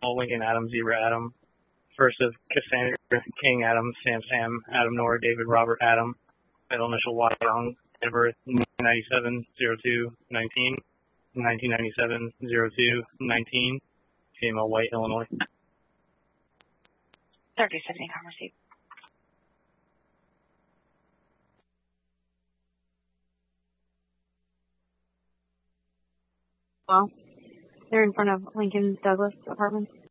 Lincoln Adam, Zebra Adam. First of Cassandra, King Adam, Sam Sam, Adam Nora, David Robert Adam. Middle initial Y Young. Date of birth 1997-02-19. 1997-02-19. Female, white, Illinois. 3070 com received. Well, they're in front of Lincoln Douglas Apartments.